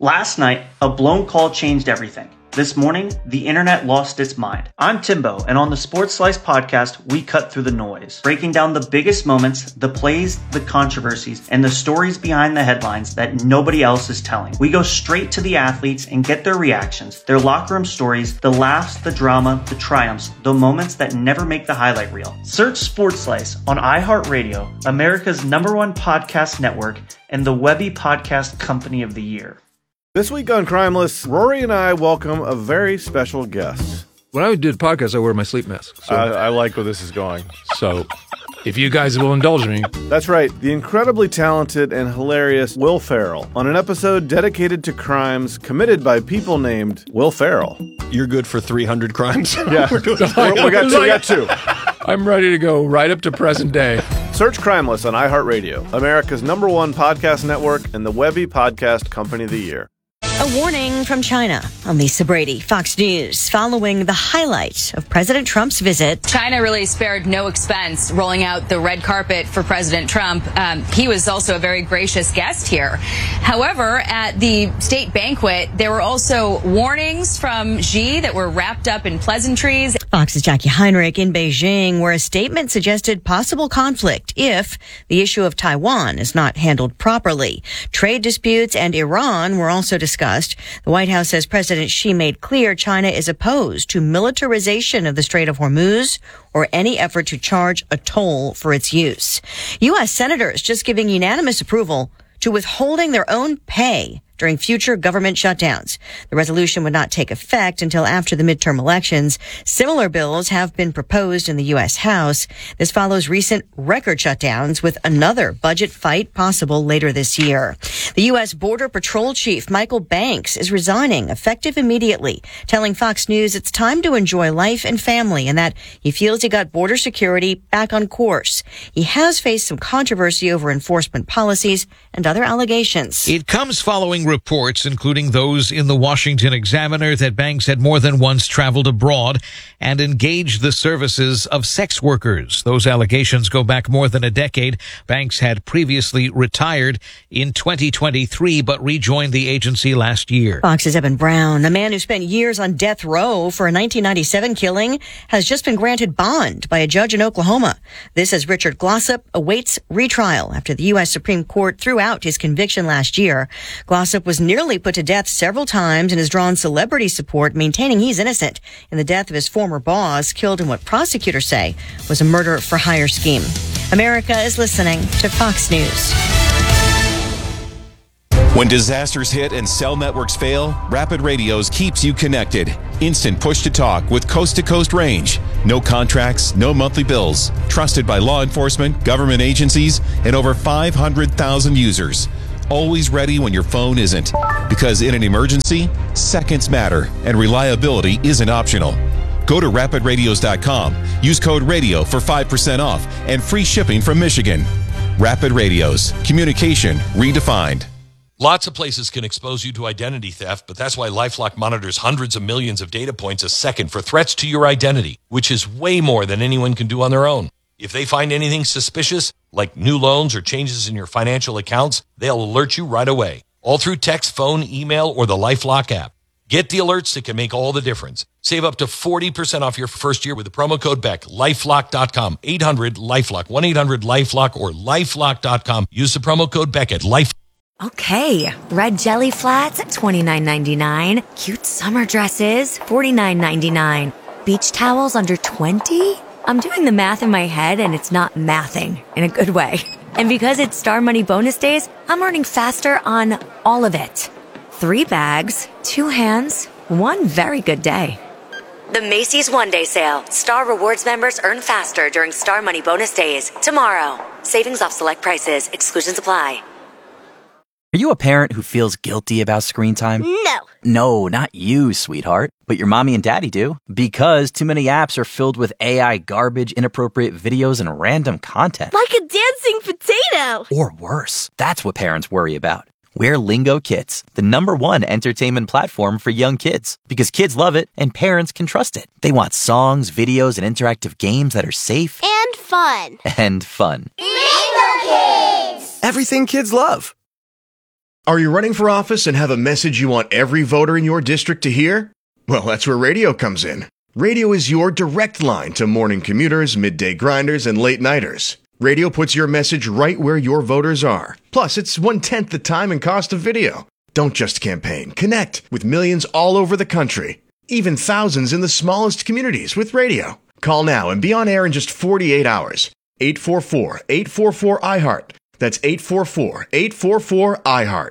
Last night, a blown call changed everything. This morning, the internet lost its mind. I'm Timbo, and on the Sports Slice podcast, we cut through the noise, breaking down the biggest moments, the plays, the controversies, and the stories behind the headlines that nobody else is telling. We go straight to the athletes and get their reactions, their locker room stories, the laughs, the drama, the triumphs, the moments that never make the highlight reel. Search Sports Slice on iHeartRadio, America's #1 podcast network, and the Webby Podcast Company of the Year. This week on Crimeless, Rory and I welcome a very special guest. When I do the podcast, I wear my sleep mask. So, I like where this is going. So, if you guys will indulge me. That's right, the incredibly talented and hilarious Will Ferrell on an episode dedicated to crimes committed by people named Will Ferrell. You're good for 300 crimes? Yeah, we got two. I'm ready to go right up to present day. Search Crimeless on iHeartRadio, America's #1 podcast network, and the Webby Podcast Company of the Year. A warning from China. I'm Lisa Brady, Fox News, following the highlight of President Trump's visit. China really spared no expense rolling out the red carpet for President Trump. He was also a very gracious guest here. However, at the state banquet, there were also warnings from Xi that were wrapped up in pleasantries. Fox's Jackie Heinrich in Beijing, where a statement suggested possible conflict if the issue of Taiwan is not handled properly. Trade disputes and Iran were also discussed. The White House says President Xi made clear China is opposed to militarization of the Strait of Hormuz or any effort to charge a toll for its use. U.S. senators just giving unanimous approval to withholding their own pay during future government shutdowns. The resolution would not take effect until after the midterm elections. Similar bills have been proposed in the U.S. House. This follows recent record shutdowns, with another budget fight possible later this year. The U.S. Border Patrol Chief Michael Banks is resigning effective immediately, telling Fox News it's time to enjoy life and family and that he feels he got border security back on course. He has faced some controversy over enforcement policies and other allegations. It comes following reports, including those in the Washington Examiner, that Banks had more than once traveled abroad and engaged the services of sex workers. Those allegations go back more than a decade. Banks had previously retired in 2023, but rejoined the agency last year. Fox's Evan Brown, a man who spent years on death row for a 1997 killing, has just been granted bond by a judge in Oklahoma. This as Richard Glossip awaits retrial after the U.S. Supreme Court threw out his conviction last year. Glossip was nearly put to death several times and has drawn celebrity support, maintaining he's innocent in the death of his former boss, killed in what prosecutors say was a murder-for-hire scheme. America is listening to Fox News. When disasters hit and cell networks fail, Rapid Radios keeps you connected. Instant push-to-talk with coast-to-coast range. No contracts, no monthly bills. Trusted by law enforcement, government agencies, and over 500,000 users. Always ready when your phone isn't. Because in an emergency, seconds matter, and reliability isn't optional. Go to rapidradios.com. Use code RADIO for 5% off and free shipping from Michigan. Rapid Radios. Communication redefined. Lots of places can expose you to identity theft, but that's why LifeLock monitors hundreds of millions of data points a second for threats to your identity, which is way more than anyone can do on their own. If they find anything suspicious, like new loans or changes in your financial accounts, they'll alert you right away, all through text, phone, email, or the LifeLock app. Get the alerts that can make all the difference. Save up to 40% off your first year with the promo code BECK. LifeLock.com, 800-LifeLock, 1-800-LifeLock, or LifeLock.com. Use the promo code BECK at Life. Okay, red jelly flats at $29.99. Cute summer dresses, $49.99. Beach towels under $20? I'm doing the math in my head, and it's not mathing in a good way. And because it's Star Money bonus days, I'm earning faster on all of it. 3 bags, 2 hands, 1 very good day. The Macy's One Day Sale. Star Rewards members earn faster during Star Money bonus days. Tomorrow. Savings off select prices. Exclusions apply. Are you a parent who feels guilty about screen time? No. No, not you, sweetheart. But your mommy and daddy do. Because too many apps are filled with AI garbage, inappropriate videos, and random content. Like a dancing potato. Or worse. That's what parents worry about. We're Lingo Kids, the #1 entertainment platform for young kids. Because kids love it and parents can trust it. They want songs, videos, and interactive games that are safe. And fun. And fun. Lingo Kids! Everything kids love. Are you running for office and have a message you want every voter in your district to hear? Well, that's where radio comes in. Radio is your direct line to morning commuters, midday grinders, and late nighters. Radio puts your message right where your voters are. Plus, it's 1/10 the time and cost of video. Don't just campaign. Connect with millions all over the country. Even thousands in the smallest communities with radio. Call now and be on air in just 48 hours. 844-844-IHEART. That's 844-844-IHEART.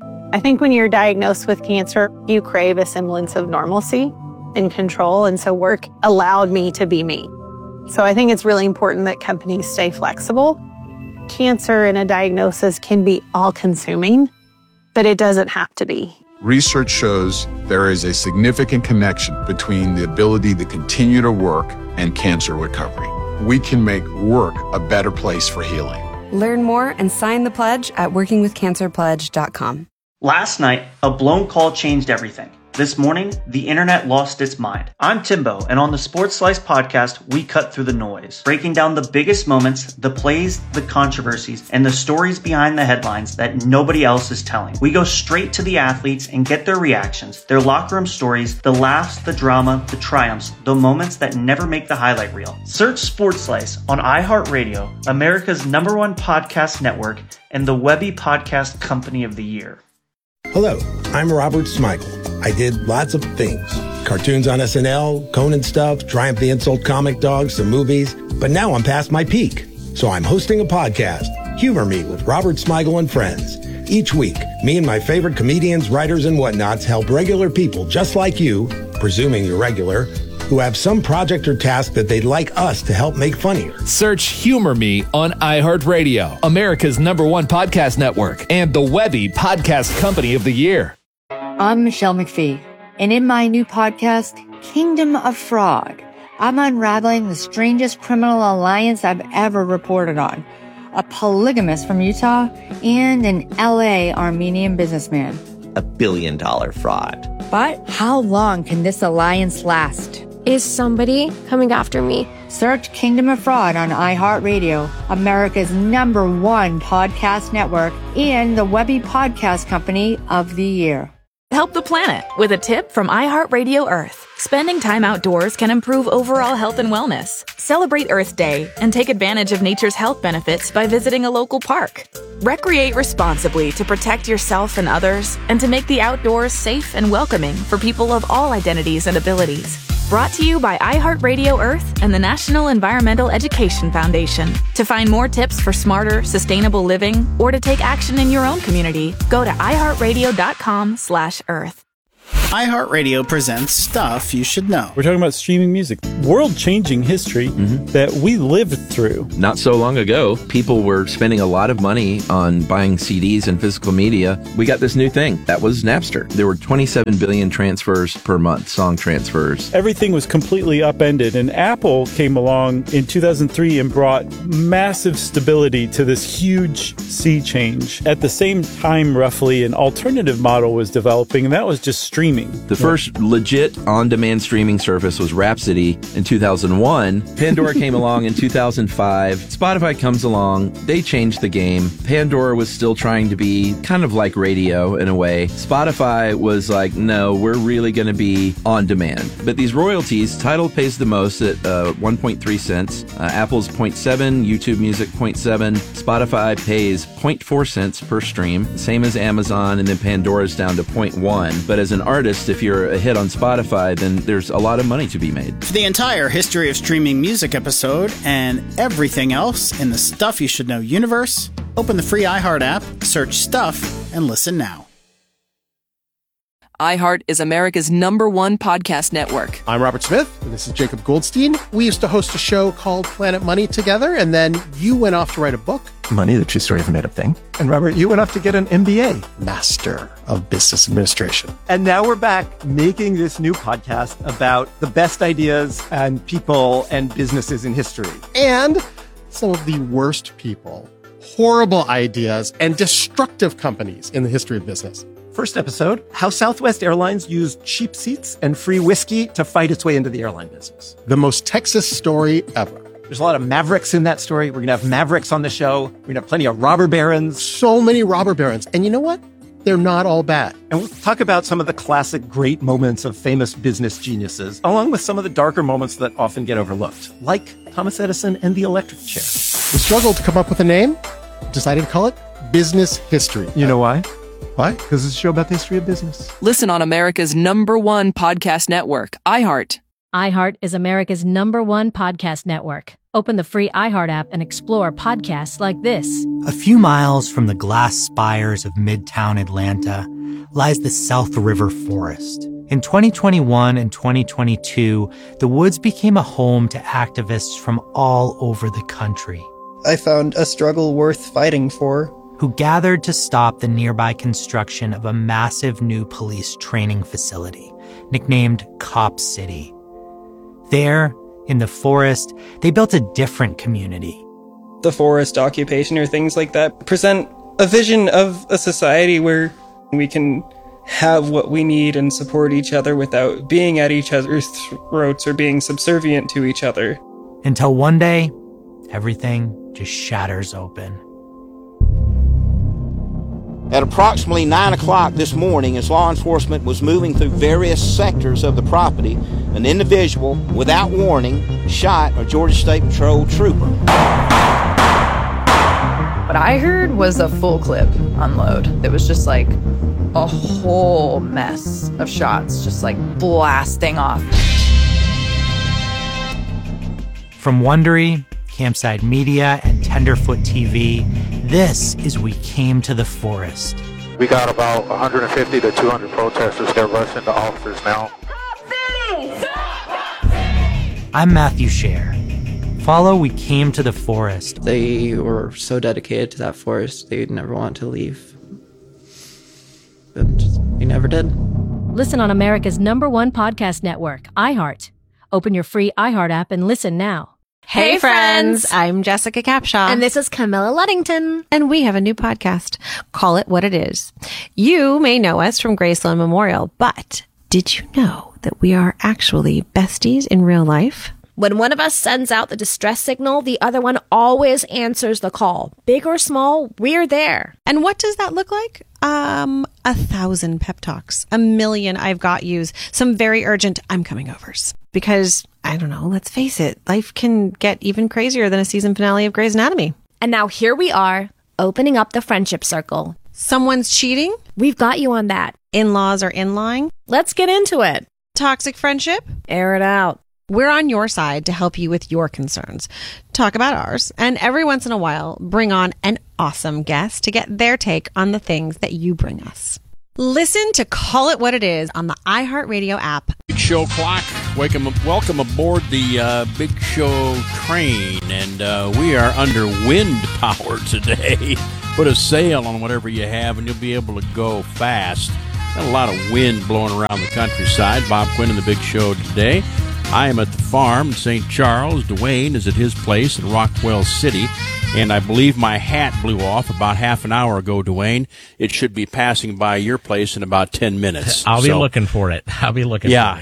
I think when you're diagnosed with cancer, you crave a semblance of normalcy and control. And so work allowed me to be me. So I think it's really important that companies stay flexible. Cancer and a diagnosis can be all-consuming, but it doesn't have to be. Research shows there is a significant connection between the ability to continue to work and cancer recovery. We can make work a better place for healing. Learn more and sign the pledge at workingwithcancerpledge.com. Last night, a blown call changed everything. This morning, the internet lost its mind. I'm Timbo, and on the Sports Slice podcast, we cut through the noise, breaking down the biggest moments, the plays, the controversies, and the stories behind the headlines that nobody else is telling. We go straight to the athletes and get their reactions, their locker room stories, the laughs, the drama, the triumphs, the moments that never make the highlight reel. Search Sports Slice on iHeartRadio, America's #1 podcast network, and the Webby Podcast Company of the Year. Hello, I'm Robert Smigel. I did lots of things. Cartoons on SNL, Conan stuff, Triumph the Insult Comic Dog, some movies. But now I'm past my peak. So I'm hosting a podcast, Humor Me with Robert Smigel and Friends. Each week, me and my favorite comedians, writers, and whatnots help regular people just like you, presuming you're regular, who have some project or task that they'd like us to help make funnier. Search Humor Me on iHeartRadio, America's #1 podcast network, and the Webby Podcast Company of the Year. I'm Michelle McPhee, and in my new podcast, Kingdom of Fraud, I'm unraveling the strangest criminal alliance I've ever reported on. A polygamist from Utah and an LA Armenian businessman. $1 billion fraud. But how long can this alliance last? Is somebody coming after me? Search Kingdom of Fraud on iHeartRadio, America's #1 podcast network, and the Webby Podcast Company of the Year. Help the planet with a tip from iHeartRadio Earth. Spending time outdoors can improve overall health and wellness. Celebrate Earth Day and take advantage of nature's health benefits by visiting a local park. Recreate responsibly to protect yourself and others and to make the outdoors safe and welcoming for people of all identities and abilities. Brought to you by iHeartRadio Earth and the National Environmental Education Foundation. To find more tips for smarter, sustainable living or to take action in your own community, go to iHeartRadio.com/Earth. iHeartRadio presents Stuff You Should Know. We're talking about streaming music, world-changing history that we lived through. Not so long ago, people were spending a lot of money on buying CDs and physical media. We got this new thing. That was Napster. There were 27 billion transfers per month, song transfers. Everything was completely upended, and Apple came along in 2003 and brought massive stability to this huge sea change. At the same time, roughly, an alternative model was developing, and that was just streaming. The first legit on-demand streaming service was Rhapsody in 2001. Pandora came along in 2005. Spotify comes along. They changed the game. Pandora was still trying to be kind of like radio in a way. Spotify was like, no, we're really going to be on demand. But these royalties, Tidal pays the most at 1.3 cents. Apple's 0.7, YouTube Music 0.7. Spotify pays 0.4 cents per stream, same as Amazon, and then Pandora's down to 0.1. But as an artist, if you're a hit on Spotify, then there's a lot of money to be made. For the entire history of streaming music episode and everything else in the Stuff You Should Know universe, open the free iHeart app, search Stuff, and listen now. iHeart is America's #1 podcast network. I'm Robert Smith, and this is Jacob Goldstein. We used to host a show called Planet Money together, and then you went off to write a book. Money, the true story of a made-up thing. And Robert, you went off to get an MBA. Master of Business Administration. And now we're back making this new podcast about the best ideas and people and businesses in history. And some of the worst people, horrible ideas, and destructive companies in the history of business. First episode, how Southwest Airlines used cheap seats and free whiskey to fight its way into the airline business. The most Texas story ever. There's a lot of Mavericks in that story. We're going to have Mavericks on the show. We're going to have plenty of robber barons. So many robber barons. And you know what? they're not all bad. And we'll talk about some of the classic great moments of famous business geniuses, along with some of the darker moments that often get overlooked, like Thomas Edison and the electric chair. We struggled to come up with a name, decided to call it Business History. You know why? Why? Because it's a show about the history of business. Listen on America's #1 podcast network, iHeart. iHeart is America's #1 podcast network. Open the free iHeart app and explore podcasts like this. A few miles from the glass spires of Midtown Atlanta lies the South River Forest. In 2021 and 2022, the woods became a home to activists from all over the country. I found a struggle worth fighting for. Who gathered to stop the nearby construction of a massive new police training facility, nicknamed Cop City. There, in the forest, they built a different community. The forest occupation or things like that present a vision of a society where we can have what we need and support each other without being at each other's throats or being subservient to each other. Until one day, everything just shatters open. At approximately 9 o'clock this morning, as law enforcement was moving through various sectors of the property, an individual, without warning, shot a Georgia State Patrol trooper. What I heard was a full clip unload. It was just like a whole mess of shots, just like blasting off. From Wondery, Campside Media, and Tenderfoot TV, this is We Came to the Forest. We got about 150 to 200 protesters that rush into officers now. I'm Matthew Scher. Follow We Came to the Forest. They were so dedicated to that forest, they'd never want to leave. But we never did. Listen on America's #1 podcast network, iHeart. Open your free iHeart app and listen now. Hey friends, I'm Jessica Capshaw. And this is Camilla Luddington. And we have a new podcast, Call It What It Is. You may know us from Graceland Memorial, but did you know that we are actually besties in real life? When one of us sends out the distress signal, the other one always answers the call. Big or small, we're there. And what does that look like? 1,000 pep talks, 1,000,000 I've got yous, some very urgent I'm coming overs. Because, I don't know, let's face it, life can get even crazier than a season finale of Grey's Anatomy. And now here we are, opening up the friendship circle. Someone's cheating? We've got you on that. In-laws are in-lying? Let's get into it. Toxic friendship? Air it out. We're on your side to help you with your concerns. Talk about ours, and every once in a while, bring on an awesome guest to get their take on the things that you bring us. Listen to Call It What It Is on the iHeartRadio app. Big Show clock. Welcome aboard the Big Show train, and we are under wind power today. Put a sail on whatever you have, and you'll be able to go fast. Got a lot of wind blowing around the countryside. Bob Quinn in the Big Show today. I am at the farm in St. Charles. Dwayne is at his place in Rockwell City. And I believe my hat blew off about half an hour ago, Dwayne. It should be passing by your place in about 10 minutes. I'll be looking for it. For it. Yeah,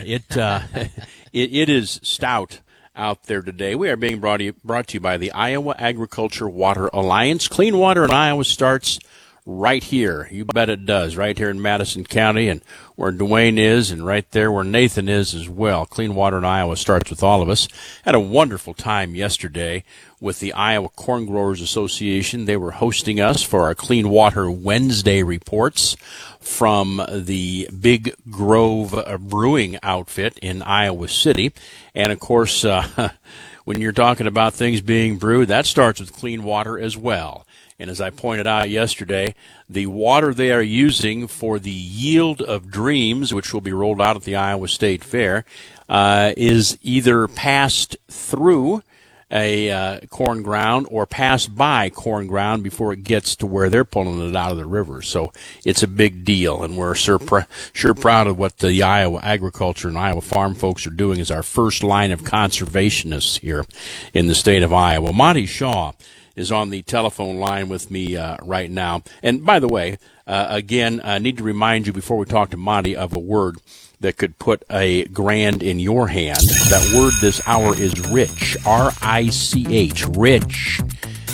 it is stout out there today. We are being brought to you by the Iowa Agriculture Water Alliance. Clean water in Iowa starts right here. You bet it does. Right here in Madison County and where Dwayne is, and right there where Nathan is as well. Clean water in Iowa starts with all of us. Had a wonderful time yesterday with the Iowa Corn Growers Association. They were hosting us for our Clean Water Wednesday reports from the Big Grove Brewing outfit in Iowa City. And, of course, when you're talking about things being brewed, that starts with clean water as well. And as I pointed out yesterday, the water they are using for the Yield of Dreams, which will be rolled out at the Iowa State Fair, is either passed through a corn ground or passed by corn ground before it gets to where they're pulling it out of the river. So it's a big deal, and we're sure proud of what the Iowa agriculture and Iowa farm folks are doing as our first line of conservationists here in the state of Iowa. Monty Shaw is on the telephone line with me right now. And by the way, again, I need to remind you before we talk to Monty of a word that could put $1,000 in your hand. That word this hour is rich, R-I-C-H, rich.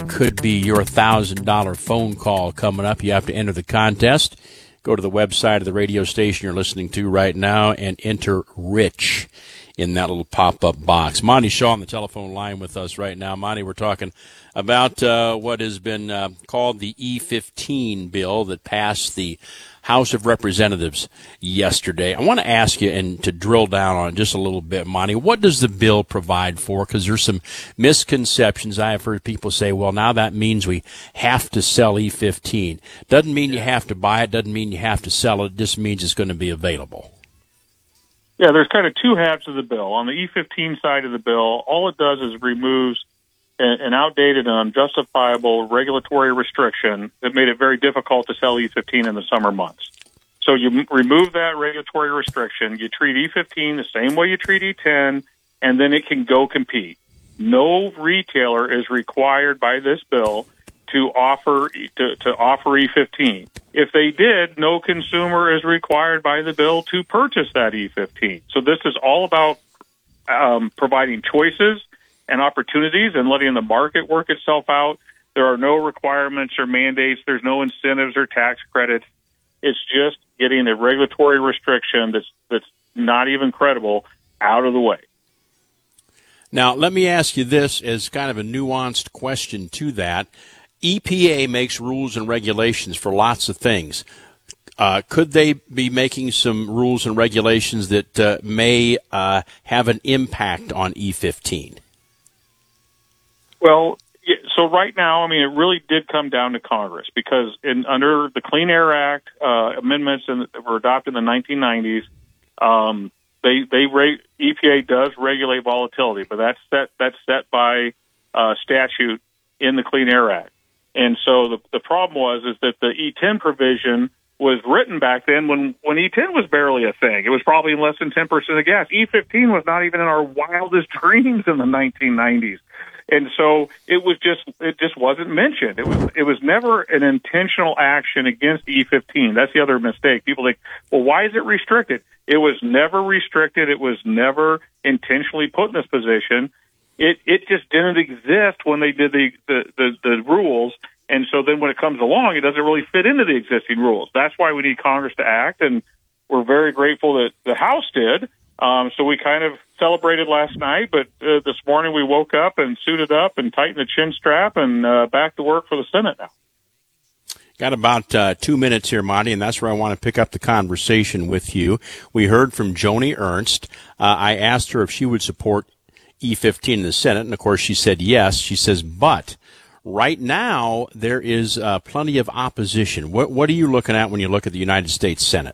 could be your $1,000 phone call coming up. You have to enter the contest. Go to the website of the radio station you're listening to right now and enter Rich in that little pop-up box. Monty Shaw on the telephone line with us right now. Monty, we're talking about what has been called the E15 bill that passed the House of Representatives yesterday. I want to ask you, and to drill down on it just a little bit, Monty, what does the bill provide for? Because there's some misconceptions. I have heard people say, well, now that means we have to sell E15. Doesn't mean you have to buy it. Doesn't mean you have to sell it. It just means it's going to be available. Yeah, there's kind of two halves of the bill. On the E15 side of the bill, all it does is removes an outdated and unjustifiable regulatory restriction that made it very difficult to sell E15 in the summer months. So you remove that regulatory restriction, you treat E15 the same way you treat E10, and then it can go compete. No retailer is required by this bill to offer E15. If they did, no consumer is required by the bill to purchase that E15. So this is all about providing choices and opportunities and letting the market work itself out. There are no requirements or mandates. There's no incentives or tax credits. It's just getting a regulatory restriction that's not even credible out of the way. Now, let me ask you this as kind of a nuanced question to that. EPA makes rules and regulations for lots of things. Could they be making some rules and regulations that may have an impact on E15? Well, so right now, I mean, it really did come down to Congress because under the Clean Air Act amendments that were adopted in the 1990s, EPA does regulate volatility, but that's set by statute in the Clean Air Act. And so the problem is that the E10 provision was written back then when E10 was barely a thing. It was probably less than 10% of gas. E15 was not even in our wildest dreams in the 1990s. And so it just wasn't mentioned. It was never an intentional action against E15. That's the other mistake. People think, well, why is it restricted? It was never restricted. It was never intentionally put in this position. It just didn't exist when they did the rules. And so then when it comes along, it doesn't really fit into the existing rules. That's why we need Congress to act. And we're very grateful that the House did. So we kind of celebrated last night, but this morning we woke up and suited up and tightened the chin strap and back to work for the Senate now. Got about 2 minutes here, Monty, and that's where I want to pick up the conversation with you. We heard from Joni Ernst. I asked her if she would support E15 in the Senate, and of course she said yes. She says, but right now there is plenty of opposition. What are you looking at when you look at the United States Senate?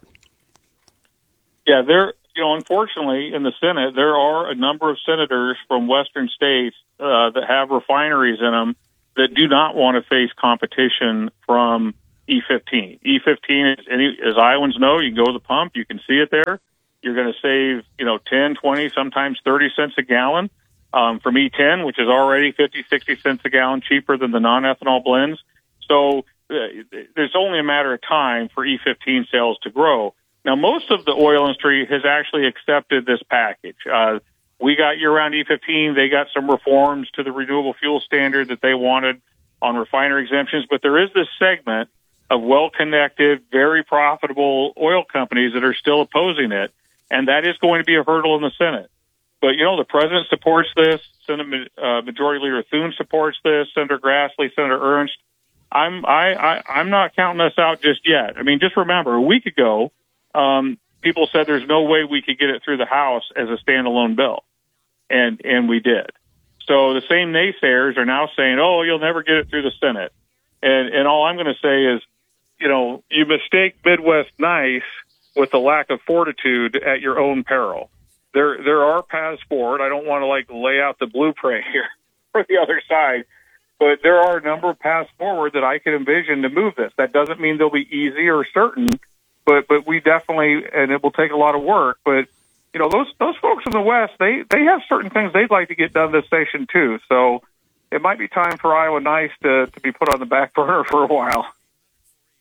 Yeah, unfortunately, in the Senate, there are a number of senators from Western states that have refineries in them that do not want to face competition from E15. E15, as Iowans know, you can go to the pump, you can see it there. You're going to save, 10, 20, sometimes 30 cents a gallon from E10, which is already 50, 60 cents a gallon cheaper than the non-ethanol blends. So there's only a matter of time for E15 sales to grow. Now, most of the oil industry has actually accepted this package. We got year-round E15. They got some reforms to the renewable fuel standard that they wanted on refinery exemptions. But there is this segment of well-connected, very profitable oil companies that are still opposing it, and that is going to be a hurdle in the Senate. But, the president supports this. Senate Majority Leader Thune supports this. Senator Grassley, Senator Ernst. I'm not counting us out just yet. I mean, just remember, a week ago, people said there's no way we could get it through the House as a standalone bill, and we did. So the same naysayers are now saying, oh, you'll never get it through the Senate. And all I'm going to say is, you mistake Midwest nice with the lack of fortitude at your own peril. There are paths forward. I don't want to lay out the blueprint here for the other side, but there are a number of paths forward that I can envision to move this. That doesn't mean they'll be easy or certain, but we definitely, and it will take a lot of work. But those folks in the West, they have certain things they'd like to get done this session too. So it might be time for Iowa Nice to be put on the back burner for a while.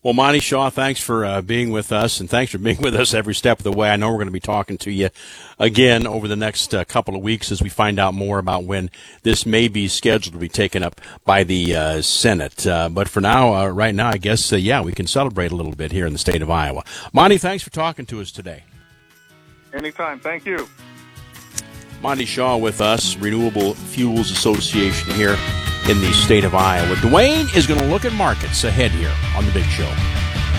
Well, Monty Shaw, thanks for being with us, and thanks for being with us every step of the way. I know we're going to be talking to you again over the next couple of weeks as we find out more about when this may be scheduled to be taken up by the Senate. But for now, right now, I guess, we can celebrate a little bit here in the state of Iowa. Monty, thanks for talking to us today. Anytime. Thank you. Monty Shaw with us, Renewable Fuels Association here in the state of Iowa. Dwayne is going to look at markets ahead here on The Big Show.